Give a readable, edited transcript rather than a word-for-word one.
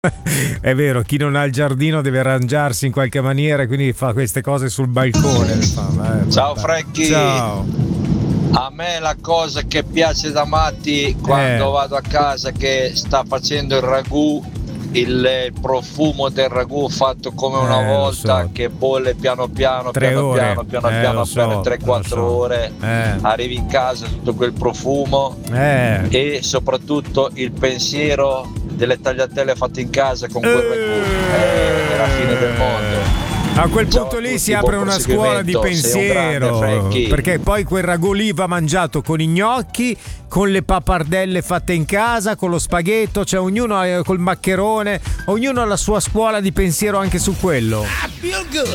È vero, chi non ha il giardino deve arrangiarsi in qualche maniera, quindi fa queste cose sul balcone. Ciao Frankie. Ciao. A me la cosa che piace da matti quando vado a casa che sta facendo il ragù, il profumo del ragù fatto come una volta, che bolle piano piano per 3-4 ore, arrivi in casa tutto quel profumo e soprattutto il pensiero delle tagliatelle fatte in casa con quel ragù è la fine del mondo. A quel punto lì si apre una scuola di pensiero, perché poi quel ragù lì va mangiato con i gnocchi, con le pappardelle fatte in casa, con lo spaghetto, cioè ognuno col maccherone, ognuno ha la sua scuola di pensiero anche su quello.